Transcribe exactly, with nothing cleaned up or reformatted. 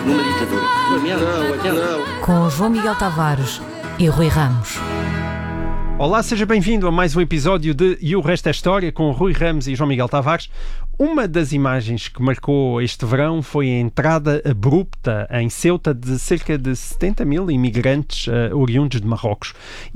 numa ditadura. Não, não. Com João Miguel Tavares e Rui Ramos. Olá, seja bem-vindo a mais um episódio de E o Resto é História com Rui Ramos e João Miguel Tavares. Uma das imagens que marcou este verão foi a entrada abrupta em Ceuta de cerca de setenta mil imigrantes uh, oriundos de Marrocos.